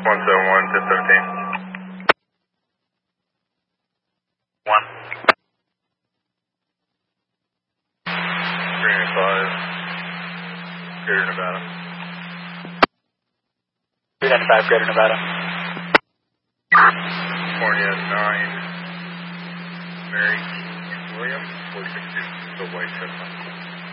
171 to 17. 1. 395, Greater Nevada. 395, Greater Nevada. California 9, Mary William, 462, the white Chestnut.